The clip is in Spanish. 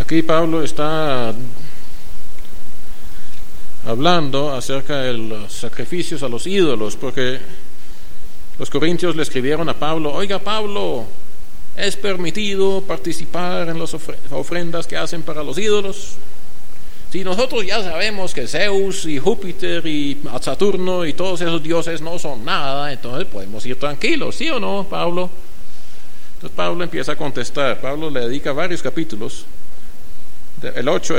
Aquí Pablo está hablando acerca de los sacrificios a los ídolos, porque los corintios le escribieron a Pablo: oiga, Pablo, ¿es permitido participar en las ofrendas que hacen para los ídolos? Si nosotros ya sabemos que Zeus y Júpiter y Saturno y todos esos dioses no son nada, entonces podemos ir tranquilos, ¿sí o no, Pablo? Entonces Pablo empieza a contestar. Pablo le dedica varios capítulos, el 8